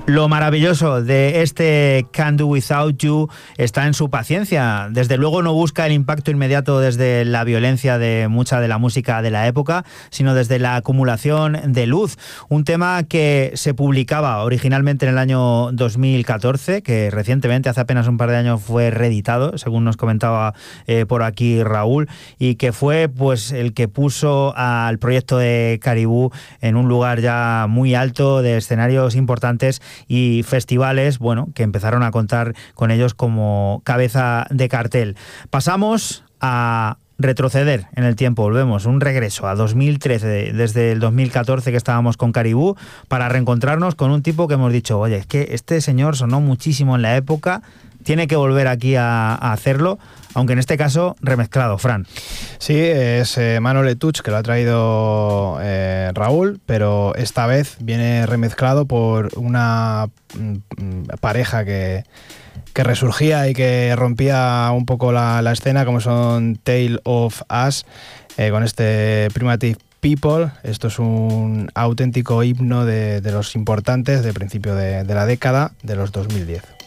Lo maravilloso de este Can't Do Without You está en su paciencia. Desde luego no busca el impacto inmediato desde la violencia de mucha de la música de la época, sino desde la acumulación de luz. Un tema que se publicaba originalmente en el año 2014, que recientemente, hace apenas un par de años, fue reeditado, según nos comentaba por aquí Raúl, y que fue pues el que puso al proyecto de Caribou en un lugar ya muy alto, de escenarios importantes y festivales, bueno, que empezaron a contar con ellos como cabeza de cartel. Pasamos a retroceder en el tiempo, volvemos, un regreso a 2013, desde el 2014 que estábamos con Caribou, para reencontrarnos con un tipo que hemos dicho, oye, es que este señor sonó muchísimo en la época, tiene que volver aquí a hacerlo, aunque en este caso remezclado. Fran. Sí, es Mano Letouch, que lo ha traído Raúl, pero esta vez viene remezclado por una pareja que resurgía y que rompía un poco la escena, como son Tale of Us, con este Primitive People. Esto es un auténtico himno de los importantes de principio de la década de los 2010.